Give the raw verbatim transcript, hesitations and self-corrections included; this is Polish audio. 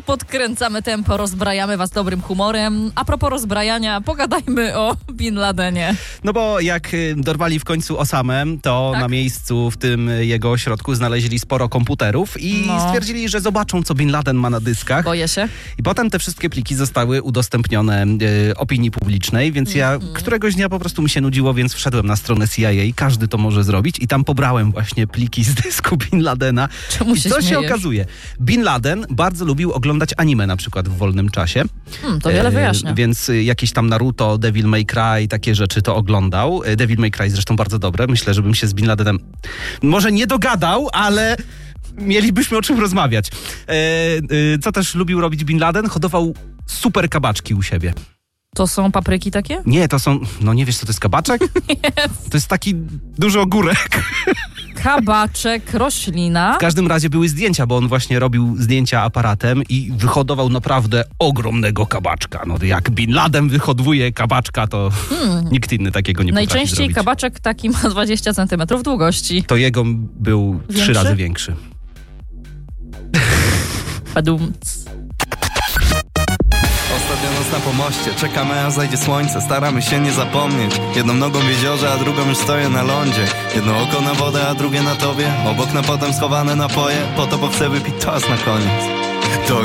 podkręcamy tempo, rozbrajamy was dobrym humorem. A propos rozbrajania, pogadajmy o Bin Ladenie. No bo jak dorwali w końcu Osamę, to Tak. na miejscu w tym jego ośrodku znaleźli sporo komputerów i No. stwierdzili, że zobaczą, co Bin Laden ma na dyskach. Boję się. I potem te wszystkie pliki zostały udostępnione e, opinii publicznej, więc ja Mhm. któregoś dnia po prostu mi się nudziło, więc wszedłem na stronę C I A, każdy to może zrobić i tam pobrałem właśnie pliki z dysku Bin Ladena. Czemu I się co się śmiejesz? okazuje? Bin Laden bardzo lubił oglądać anime na przykład w wolnym czasie. Hmm, to wiele E, wyjaśnia. Więc y, jakieś tam Naruto, Devil May Cry, takie rzeczy to oglądał. E, Devil May Cry zresztą bardzo dobre. Myślę, żebym się z Bin Ladenem może nie dogadał, ale mielibyśmy o czym rozmawiać. E, y, co też lubił robić Bin Laden? Hodował super kabaczki u siebie. To są papryki takie? Nie, to są... No nie wiesz, co to jest kabaczek? To jest taki duży ogórek. Kabaczek, roślina. W każdym razie były zdjęcia, bo on właśnie robił zdjęcia aparatem i wyhodował naprawdę ogromnego kabaczka. No jak Bin Laden wyhoduje kabaczka, to hmm. nikt inny takiego nie potrafi Najczęściej zrobić. kabaczek taki ma dwadzieścia centymetrów długości. To jego był Większy? trzy razy większy. Padum. Ostatnia noc na pomoście, czekamy aż zajdzie słońce. Staramy się nie zapomnieć. Jedną nogą w jeziorze, a drugą już stoję na lądzie. Jedno oko na wodę, a drugie na tobie. Obok na potem schowane napoje. Po to, bo chcę wypić toast na koniec. To